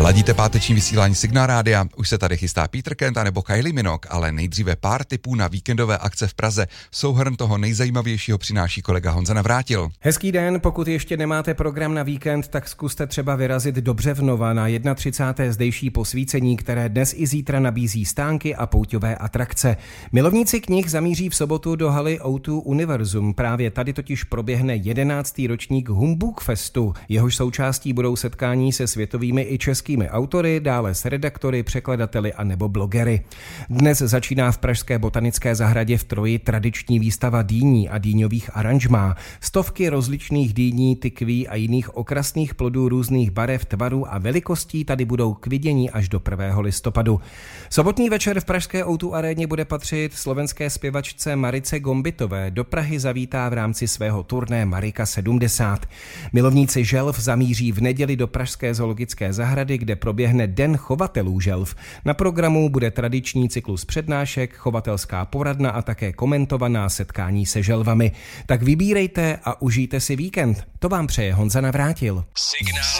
Ladíte páteční vysílání Signál Rádia, už se tady chystá Peter Kent a nebo Kylie Minogue, ale nejdříve pár tipů na víkendové akce v Praze. Souhrn toho nejzajímavějšího přináší kolega Honza Navrátil. Hezký den, pokud ještě nemáte program na víkend, tak zkuste třeba vyrazit do Břevnova na 31. zdejší posvícení, které dnes i zítra nabízí stánky a pouťové atrakce. Milovníci knih zamíří v sobotu do haly O2 Univerzum. Právě tady totiž proběhne 11. ročník Humbug Festu. Jehož součástí budou setkání se světovými i českými autory, dále s redaktory, překladateli a nebo blogery. Dnes začíná v pražské botanické zahradě v Troji tradiční výstava dýní a dýňových aranžmá. Stovky rozličných dýní, tykví a jiných okrasných plodů různých barev, tvarů a velikostí tady budou k vidění až do 1. listopadu. Sobotní večer v pražské O2 aréně bude patřit slovenské zpěvačce Marice Gombitové. Do Prahy zavítá v rámci svého turné Marika 70. Milovníci želv zamíří v neděli do pražské zoologické zahrady, kde proběhne Den chovatelů želv. Na programu bude tradiční cyklus přednášek, chovatelská poradna a také komentovaná setkání se želvami. Tak vybírejte a užijte si víkend. To vám přeje Honza Navrátil. Signál.